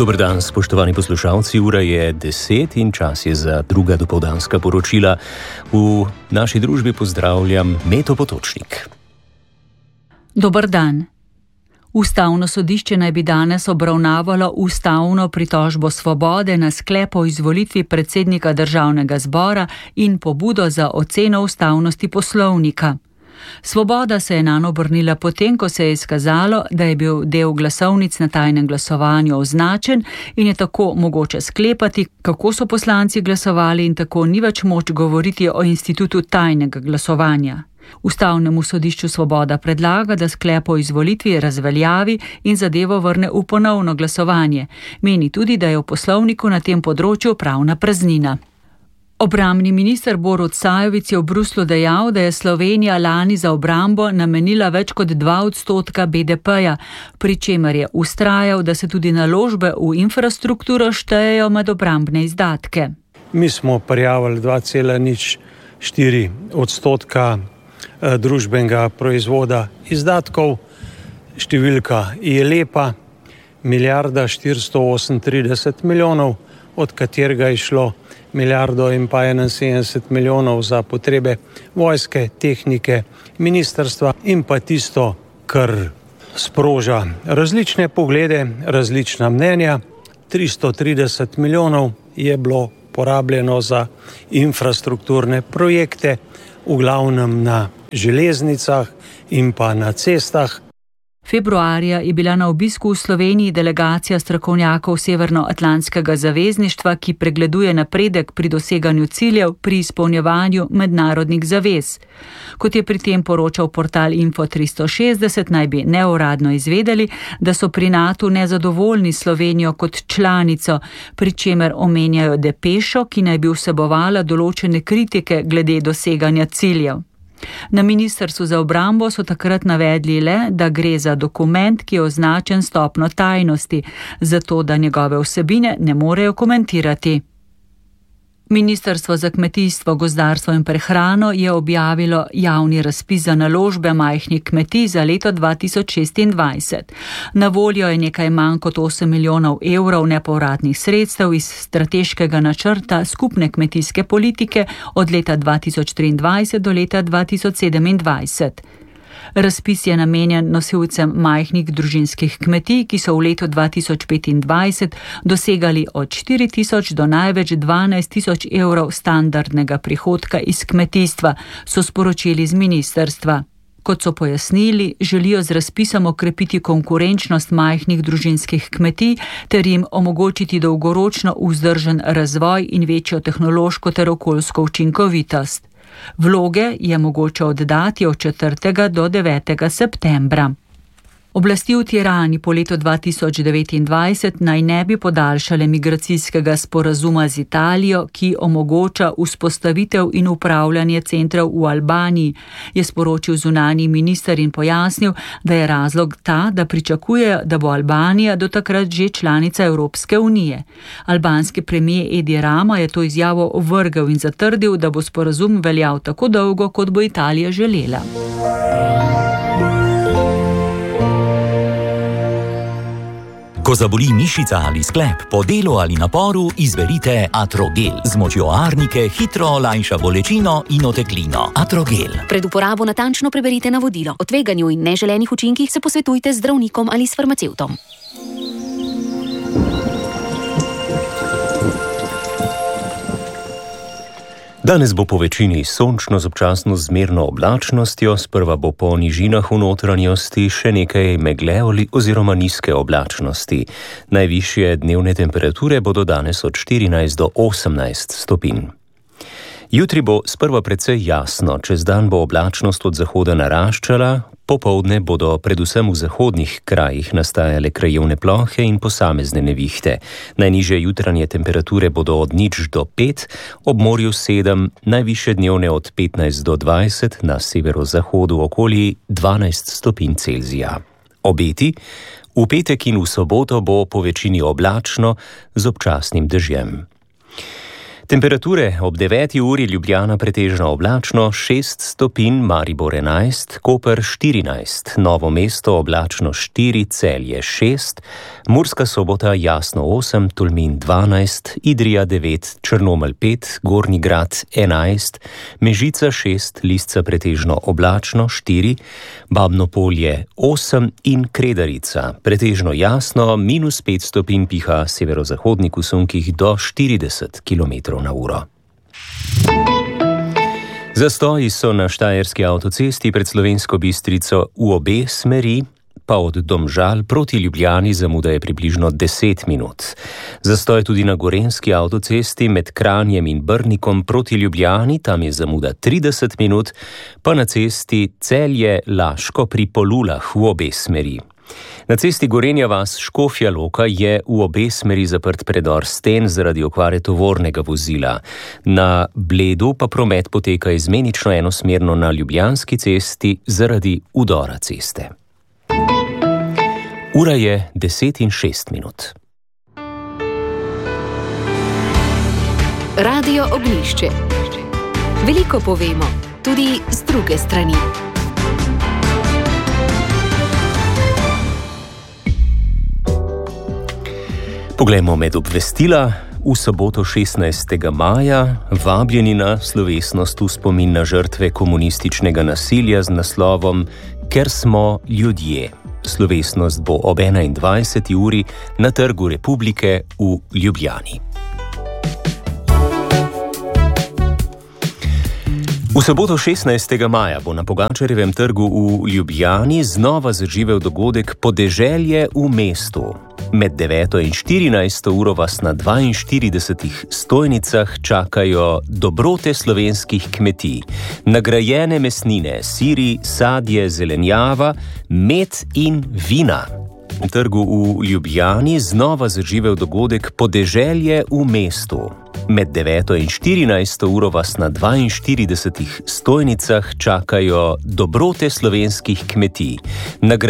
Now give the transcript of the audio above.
Dober dan, spoštovani poslušalci, ura je 10 in čas je za druga dopoldanska poročila. V naši družbi pozdravljam Meto Potočnik. Dober dan. Ustavno sodišče naj bi danes obravnavalo ustavno pritožbo Svobode na sklep o izvolitvi predsednika Državnega zbora in pobudo za oceno ustavnosti poslovnika. Svoboda se je nanj obrnila potem, ko se je izkazalo, da je bil del glasovnic na tajnem glasovanju označen in je tako mogoče sklepati, kako so poslanci glasovali, in tako ni več moč govoriti o institutu tajnega glasovanja. Ustavnemu sodišču Svoboda predlaga, da sklep o izvolitvi razveljavi in zadevo vrne v ponovno glasovanje. Meni tudi, da je v poslovniku na tem področju pravna praznina. Obrambni minister Borut Sajovic je v Bruslju dejal, da je Slovenija lani za obrambo namenila več kot 2% BDP-ja, pri čemer je vztrajal, da se tudi naložbe v infrastrukturo štejejo med obrambne izdatke. Mi smo prijavili 2,04% družbenega proizvoda izdatkov. Številka je lepa, 1,438 milijonov, od katerega je šlo 1,71 milijonov za potrebe vojske, tehnike, ministrstva in pa tisto, kar sproža različne poglede, različna mnenja. 330 milijonov je bilo porabljeno za infrastrukturne projekte, v glavnem na železnicah in pa na cestah. Februarja je bila na obisku v Sloveniji delegacija strokovnjakov Severnoatlantskega zavezništva, ki pregleduje napredek pri doseganju ciljev pri izpolnjevanju mednarodnih zavez. Kot je pri tem poročal portal Info 360, naj bi neuradno izvedeli, da so pri NATO nezadovoljni Slovenijo kot članico, pri čemer omenjajo depešo, ki naj bi vsebovala določene kritike glede doseganja ciljev. Na ministrstvu za obrambo so takrat navedli le, da gre za dokument, ki je označen stopnjo tajnosti, zato da njegove vsebine ne morejo komentirati. Ministrstvo za kmetijstvo, gozdarstvo in prehrano je objavilo javni razpis za naložbe majhnih kmetij za leto 2026. Na voljo je nekaj manj kot 8 milijonov evrov nepovratnih sredstev iz strateškega načrta skupne kmetijske politike od leta 2023 do leta 2027. Razpis je namenjen nosilcem majhnih družinskih kmetij, ki so v letu 2025 dosegali od 4 tisoč do največ 12 tisoč evrov standardnega prihodka iz kmetijstva, so sporočili z ministrstva. Kot so pojasnili, želijo z razpisom okrepiti konkurenčnost majhnih družinskih kmetij ter jim omogočiti dolgoročno vzdržen razvoj in večjo tehnološko ter okoljsko učinkovitost. Vloge je mogoče oddati od 4. do 9. septembra. Oblasti v Tirani po letu 2029 naj ne bi podaljšale migracijskega sporazuma z Italijo, ki omogoča vzpostavitev in upravljanje centrov v Albaniji, je sporočil zunanji minister in pojasnil, da je razlog ta, da pričakuje, da bo Albanija do takrat že članica Evropske unije. Albanski premier Edi Rama je to izjavo ovrgel in zatrdil, da bo sporazum veljal tako dolgo, kot bo Italija želela. Ko zaboli mišica ali sklep, po delu ali naporu, izberite Atrogel. Z močjo arnike hitro olajša bolečino in oteklino. Atrogel. Pred uporabo natančno preberite navodilo. O tveganju in neželenih učinkih se posvetujte z zdravnikom ali s farmacevtom. Danes bo po večini sončno z občasno zmerno oblačnostjo, sprva bo po nižinah v notranjosti še nekaj megle oziroma nizke oblačnosti. Najvišje dnevne temperature bodo danes od 14 do 18 stopinj. Jutri bo sprva precej jasno, čez dan bo oblačnost od zahoda naraščala, popoldne bodo predvsem v zahodnih krajih nastajale krajevne plohe in posamezne nevihte. Najnižje jutranje temperature bodo od 0 do 5, ob morju 7, najvišje dnevne od 15 do 20, na severozahodu okoli 12 stopinj Celzija. Obeti: v petek in v soboto bo po večini oblačno z občasnim dežjem. Temperature ob 9. uri Ljubljana pretežno oblačno 6 stopinj, Maribor 11, Koper 14, Novo mesto oblačno 4, Celje 6, Murska Sobota jasno 8, Tolmin 12, Idrija 9, Črnomelj 5, Gornji Grad 11, Mežica 6, Lisca pretežno oblačno 4, Babno Polje 8 in Kredarica pretežno jasno -5 stopinj, piha severozahodnik v sunkih do 40 km/h. Zastoji so na Štajerski avtocesti pred Slovensko Bistrico v obe smeri, pa od Domžal proti Ljubljani zamuda je približno 10 minut. Zastoj tudi na Gorenjski avtocesti med Kranjem in Brnikom proti Ljubljani, tam je zamuda 30 minut, pa na cesti Celje-Laško pri Polulah v obe smeri. Na cesti Gorenja vas-Škofja Loka je v obe smeri zaprt predor sten zaradi okvare tovornega vozila. Na Bledu pa promet poteka izmenično enosmerno na Ljubljanski cesti zaradi udora ceste. Ura je 10:06. Radio Ognjišče. Veliko povemo, tudi z druge strani. Poglejmo med obvestila. V soboto 16. maja vabljeni na slovesnost v spomin na žrtve komunističnega nasilja z naslovom Ker smo ljudje. Slovesnost bo ob 21. uri na Trgu Republike v Ljubljani. V soboto 16. maja bo na Pogačarjevem trgu v Ljubljani znova zaživel dogodek Podeželje v mestu. Med 9. in 14. uro vas na 42 stojnicah čakajo dobrote slovenskih kmetij, nagrajene mesnine, siri, sadje, zelenjava, med in vina. Na trgu v Ljubljani znova zaživel dogodek Podeželje v mestu. Med 9. in 14. uro vas na 42 stojnicah čakajo dobrote slovenskih kmetij,